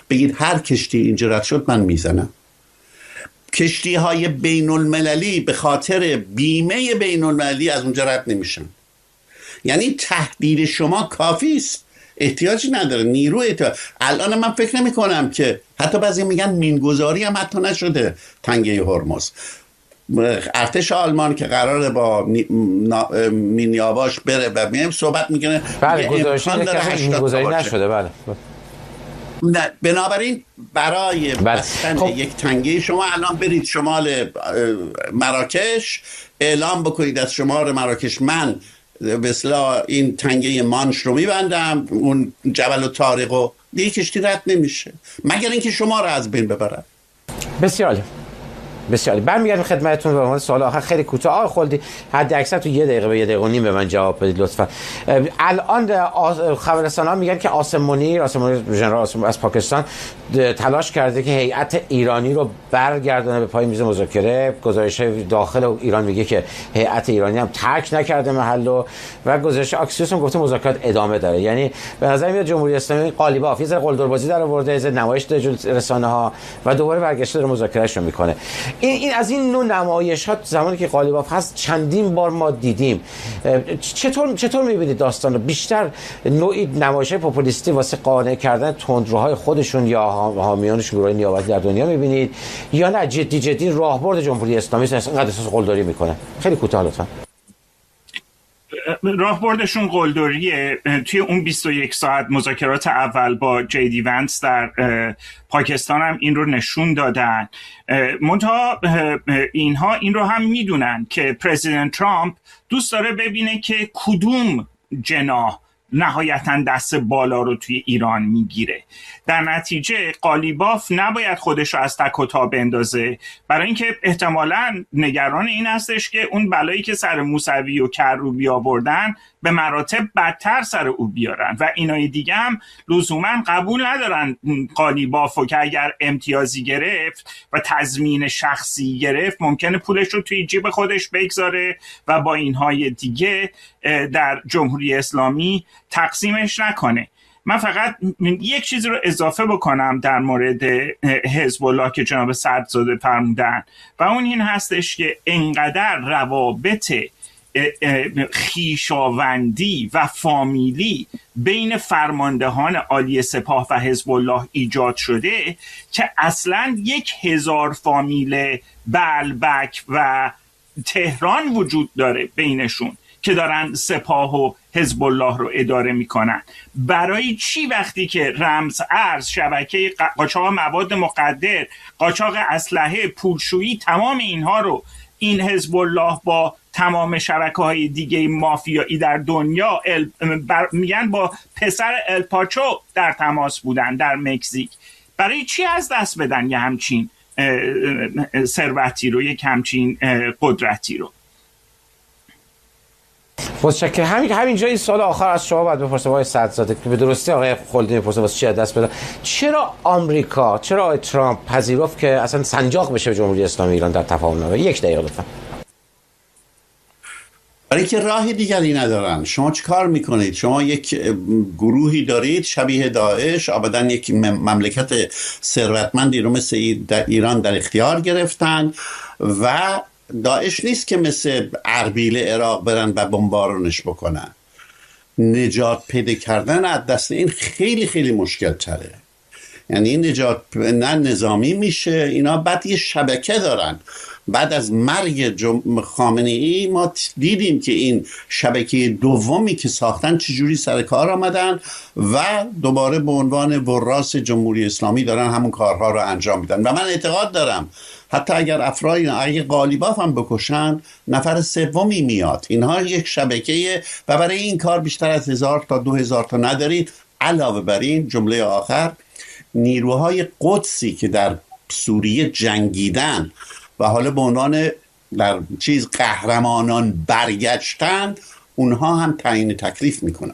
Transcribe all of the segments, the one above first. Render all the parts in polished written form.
بگید هر کشتی اینجا رد شد من میزنم. کشتی های بین المللی به خاطر بیمه بین المللی از اونجا رد نمیشن. یعنی تهدید شما کافی است، احتیاجی نداره نیرو الان من فکر نمی کنم که حتی بعضی میگن مینگذاری هم حتی نشده تنگه هرمز. ارتش آلمان که قراره با مینیاواش بره و میایم صحبت میکنه، بله گزارشی مینگذاری نشده. بله نه، بنابراین برای بستن یک تنگه شما الان برید شمال مراکش اعلام بکنید از شمال مراکش من به اصطلاح این تنگه مانش رو میبندم، اون جبل طارق و دیگه کشتی رد نمیشه مگر اینکه شما رو از بین ببرن. بسیار بسیاری. برمیگردیم خدمتتون. به عنوان سوال آخر خیلی کوتاه آقای خلدی، حد اکثر تو 1 دقیقه به 1 دقیقه و نیم به من جواب بدید لطفا. الان خبررسان‌ها میگن که آسم منیر ژنرال از پاکستان تلاش کرده که هیئت ایرانی رو برگردونه به پای میز مذاکره. گزارش داخل ایران میگه که هیئت ایرانی هم ترک نکرده محل و گزارش اکسیوس هم گفته مذاکرات ادامه داره. یعنی به نظر میاد جمهوری اسلامی قالیباف یه ذره قلدربازی در آورده، یه نمایش در رسانه‌ها و دوباره برگشته داره مذاکرهش رو میکنه. این از این نوع نمایشات زمانی که قالیباف هست چندین بار ما دیدیم. چطور می‌بینید داستان رو؟ بیشتر نوعی نمایش پوپولیستی واسه قانع کردن تندروهای خودشون یا حامیانش گروه نیابتی در دنیا می‌بینید، یا نه جدی راهبرد جمهوری اسلامی است اینقدر احساس قلدری میکنه؟ خیلی کوتاه لطفا. راهبردشون قلدریه. توی اون 21 ساعت مذاکرات اول با جی ونس در پاکستان هم این رو نشون دادن. منتها اینها این رو هم میدونن که پرزیدنت ترامپ دوست داره ببینه که کدوم جناح نهایتاً دست بالا رو توی ایران میگیره. در نتیجه قالیباف نباید خودش رو از تک و تا بندازه، برای اینکه احتمالاً نگران این هستش که اون بلایی که سر موسوی و کروبی آوردن به مراتب بدتر سر او بیارن و اینای دیگه هم لزوما قبول ندارن قالیبافو که اگر امتیازی گرفت و تضمین شخصی گرفت ممکنه پولش رو توی جیب خودش بگذاره و با اینهای دیگه در جمهوری اسلامی تقسیمش نکنه. من فقط یک چیزی رو اضافه بکنم در مورد حزب الله که جناب سعدزاده فرمودن و اون این هستش که انقدر روابط خویشاوندی و فامیلی بین فرماندهان عالی سپاه و حزب الله ایجاد شده که اصلاً 1000 فامیل بلبک و تهران وجود داره بینشون که دارن سپاه و حزب الله رو اداره میکنن. برای چی وقتی که رمز ارز، شبکه قاچاق مواد مخدر، قاچاق اسلحه، پولشویی، تمام اینها رو این حزب الله با تمام شبکه‌های دیگه مافیایی در دنیا میگن با پسر الپاچو در تماس بودن در مکزیک، برای چی از دست بدن یه همچین ثروتی رو، یک همچین قدرتی رو؟ متشکرم. همینجا این سوال آخر از شما باید بپرسم آقای سعدزاده که به درستی آقای خلدی میپرسه واسه چی از دست بدن. چرا آمریکا، چرا آقای ترامپ پذیرفت که اصلا سنجاق بشه جمهوری اسلامی ایران در تفاهم نامه؟ 1 دقیقه لطفا. برای که راه دیگری ندارن. شما چه کار میکنید؟ شما یک گروهی دارید شبیه داعش، آبداً یک مملکت ثروتمندی رو مثل ایران در اختیار گرفتن و داعش نیست که مثل اربیل عراق برن و بمبارانش بکنن. نجات پیدا کردن از دست این خیلی خیلی مشکل تره. یعنی نجات نه نظامی میشه اینا، بعد یه شبکه دارن. بعد از مرگ خامنه ای ما دیدیم که این شبکه دومی که ساختن چجوری سر کار آمدن و دوباره به عنوان وراث جمهوری اسلامی دارن همون کارها رو انجام میدن. و من اعتقاد دارم حتی اگر افراد اگه قالیباف هم بکشن نفر سومی میاد. اینها یک شبکه و برای این کار بیشتر از 1000 تا 2000 تا ندارید. علاوه بر این جمله آخر، نیروهای قدسی که در سوریه جنگیدن و حالا به عنوان در قهرمانان برگشتند، اونها هم تعیین تکلیف میکنن.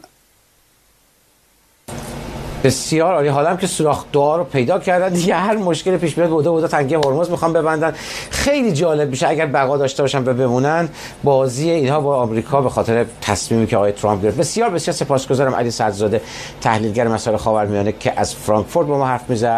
بسیار عالی. حالا هم که سوراخ دعا رو پیدا کردن دیگه هر مشکل پیش بیاد بوده تنگه هرمز میخوام ببندن. خیلی جالب میشه اگر بقا داشته باشن و بمونن بازی اینها با آمریکا به خاطر تصمیمی که آقای ترامپ گرفت. بسیار سپاسگزارم علی سعدزاده، تحلیلگر مسائل خاورمیانه که از فرانکفورت با ما حرف میزد.